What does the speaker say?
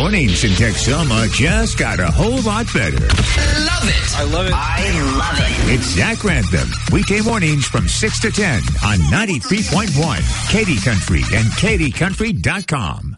Mornings in Texoma just got a whole lot better. Love it. I love it. I love it. It's Zach Rantham, weekday mornings from 6 to 10 on 93.1 Katy Country and KatyCountry.com.